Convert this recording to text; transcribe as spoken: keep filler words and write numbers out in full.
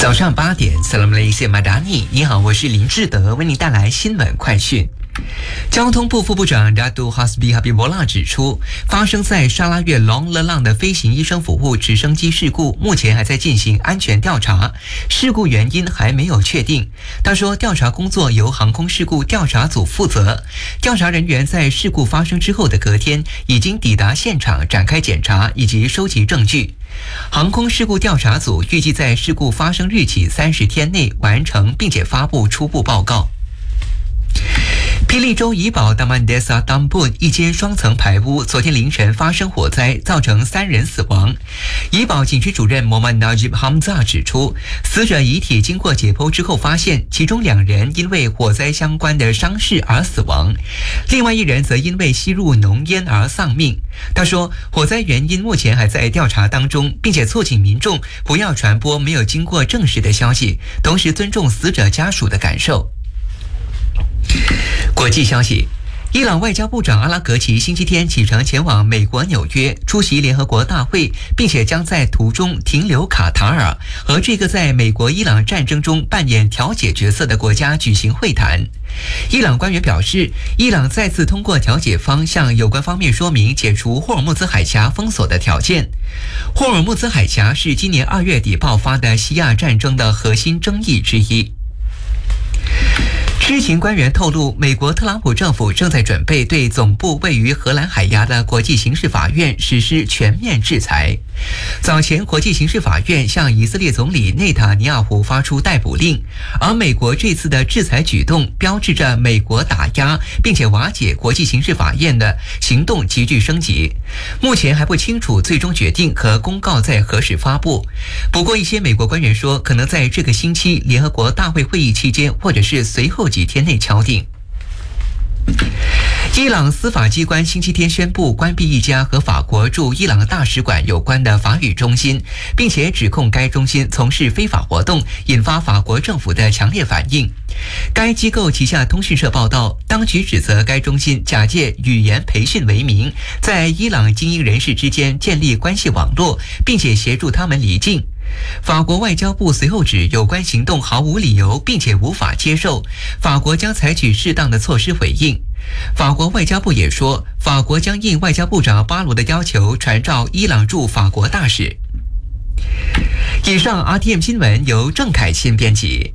早上八点 Salam Malaysia Madani， 你好，我是林志德，为您带来新闻快讯。交通部副部长 Datuk Hasbi Habibullah 指出，发生在沙拉越 Long Lelang 的飞行医生服务直升机事故，目前还在进行安全调查，事故原因还没有确定。他说，调查工作由航空事故调查组负责，调查人员在事故发生之后的隔天已经抵达现场展开检查以及收集证据。航空事故调查组预计在事故发生日起三十天内完成，并且发布初步报告。霹雳州怡保 Taman Desa Tambun 一间双层排屋昨天凌晨发生火灾，造成三人死亡。怡保警区主任 Mohammad Najib Hamzah 指出，死者遗体经过解剖之后发现，其中两人因为火灾相关的伤势而死亡，另外一人则因为吸入浓烟而丧命。他说，火灾原因目前还在调查当中，并且促请民众不要传播没有经过证实的消息，同时尊重死者家属的感受。国际消息，伊朗外交部长阿拉格齐星期天启程前往美国纽约出席联合国大会，并且将在途中停留卡塔尔，和这个在美国伊朗战争中扮演调解角色的国家举行会谈。伊朗官员表示，伊朗再次通过调解方向有关方面说明解除霍尔木兹海峡封锁的条件。霍尔木兹海峡是今年二月底爆发的西亚战争的核心争议之一。知情官员透露，美国特朗普政府正在准备对总部位于荷兰海牙的国际刑事法院实施全面制裁。早前，国际刑事法院向以色列总理内塔尼亚胡发出逮捕令，而美国这次的制裁举动标志着美国打压并且瓦解国际刑事法院的行动急剧升级。目前还不清楚最终决定和公告在何时发布。不过，一些美国官员说，可能在这个星期联合国大会会议期间，或者是随后几天内敲定。伊朗司法机关星期天宣布关闭一家和法国驻伊朗大使馆有关的法语中心，并且指控该中心从事非法活动，引发法国政府的强烈反应。该机构旗下通讯社报道，当局指责该中心假借语言培训为名，在伊朗精英人士之间建立关系网络，并且协助他们离境。法国外交部随后指有关行动毫无理由，并且无法接受，法国将采取适当的措施回应。法国外交部也说，法国将应外交部长巴罗的要求传召伊朗驻法国大使。以上 R T M 新闻由郑凯欣编辑。